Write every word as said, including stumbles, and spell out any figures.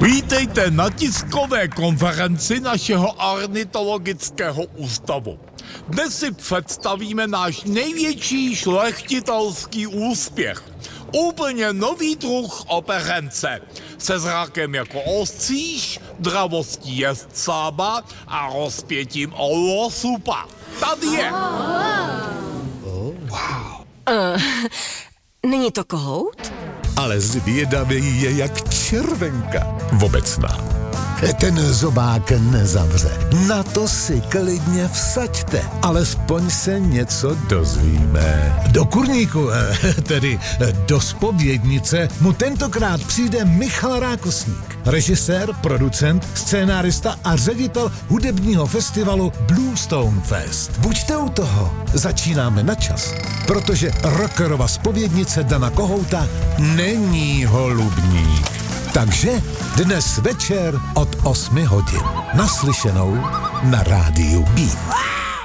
Vítejte na tiskové konferenci našeho ornitologického ústavu. Dnes si představíme náš největší šlechtitelský úspěch. Úplně nový druh operence. Se zrakem jako ostříž, dravostí jezdcába a rozpětím olosupa. Tady je. Uh, není to kohout? Ale zvědavý je jak červenka vobecná. Ten zobák nezavře. Na to si klidně vsaďte. Alespoň se něco dozvíme. Do kurníku, tedy do zpovědnice, mu tentokrát přijde Michal Rákosník. Režisér, producent, scénárista a ředitel hudebního festivalu Bluestone Fest. Buďte u toho. Začínáme na čas. Protože rockerova zpovědnice Dana Kohouta není holubník. Takže dnes večer od osmi hodin. Naslyšenou na rádiu Beat.